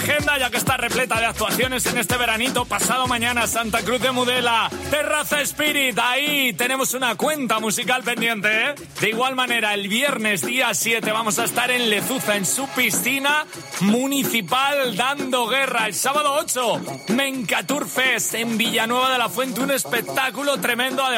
agenda, ya que está repleta de actuaciones en este veranito. Pasado mañana, Santa Cruz de Mudela, Terraza Spirit, ahí tenemos una cuenta musical pendiente, ¿eh? De igual manera, el viernes día 7 vamos a estar en Lezuza, en su piscina municipal, dando guerra. El sábado 8, Mencatur Fest en Villanueva de la Fuente, un espectáculo tremendo.